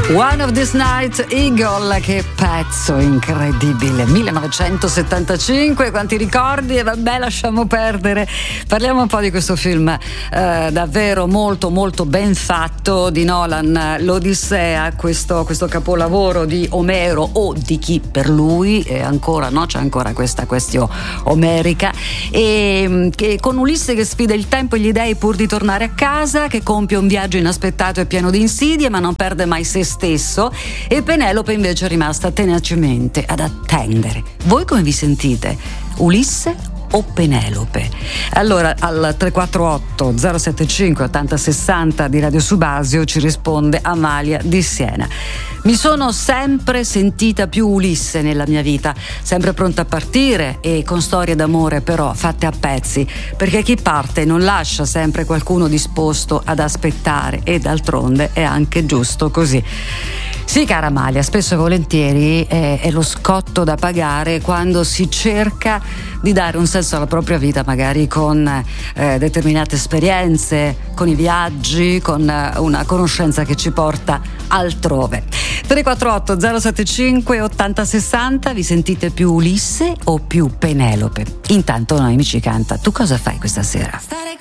One of This Night, Eagle, che pezzo incredibile, 1975, quanti ricordi, e vabbè, lasciamo perdere. Parliamo un po' di questo film davvero molto molto ben fatto di Nolan, l'Odissea, questo capolavoro di Omero, o di chi per lui, ancora no, c'è ancora questa questione omerica, e che con Ulisse che sfida il tempo e gli dei pur di tornare a casa, che compie un viaggio inaspettato e pieno di insidie ma non perde mai se stesso, e Penelope invece è rimasta tenacemente ad attendere. Voi come vi sentite? Ulisse o Penelope? Allora al 348 075 8060 di Radio Subasio ci risponde Amalia di Siena. Mi sono sempre sentita più Ulisse nella mia vita, sempre pronta a partire e con storie d'amore però fatte a pezzi, perché chi parte non lascia sempre qualcuno disposto ad aspettare, e d'altronde è anche giusto così. Sì, cara Amalia, spesso e volentieri è lo scotto da pagare quando si cerca di dare un senso alla propria vita, magari con determinate esperienze, con i viaggi, con una conoscenza che ci porta altrove. 348 075 8060, vi sentite più Ulisse o più Penelope? Intanto Noemi ci canta Tu cosa fai questa sera?